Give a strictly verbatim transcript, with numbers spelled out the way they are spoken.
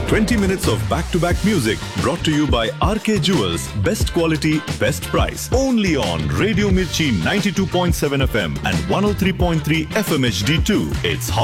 twenty minutes of back-to-back music brought to you by R K Jewels. Best quality, best price. Only on Radio Mirchi ninety-two point seven F M and one oh three point three F M H D two. It's hot.